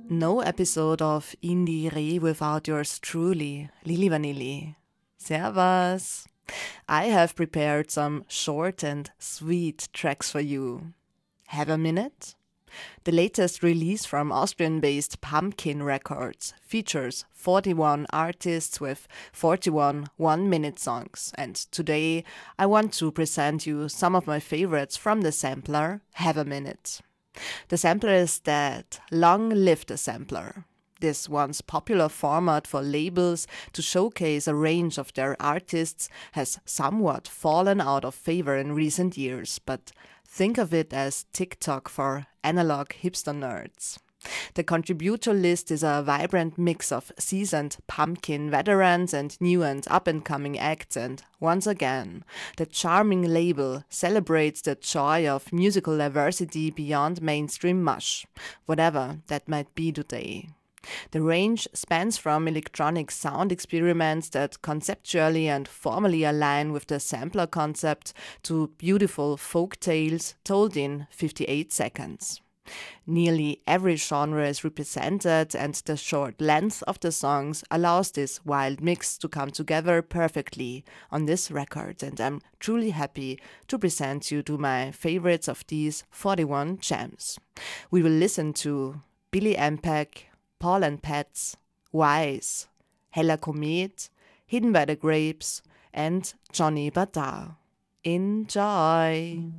No episode of Indie Re without yours truly, Lili Vanilli. Servus! I have prepared some short and sweet tracks for you. Have a minute? The latest release from Austrian-based Pumpkin Records features 41 artists with 41 one-minute songs, and today I want to present you some of my favorites from the sampler Have a Minute. The sampler is that long live the sampler. This once popular format for labels to showcase a range of their artists has somewhat fallen out of favor in recent years, but think of it as TikTok for analog hipster nerds. The contributor list is a vibrant mix of seasoned Pumpkin veterans and new and up-and-coming acts, and once again, the charming label celebrates the joy of musical diversity beyond mainstream mush, whatever that might be today. The range spans from electronic sound experiments that conceptually and formally align with the sampler concept to beautiful folk tales told in 58 seconds. Nearly every genre is represented, and the short length of the songs allows this wild mix to come together perfectly on this record, and I'm truly happy to present you to my favorites of these 41 gems. We will listen to Billy Ampeg, Paul and Pets, Wise, Heller Komet, Hidden by the Grapes, and Johnny Badar. Enjoy!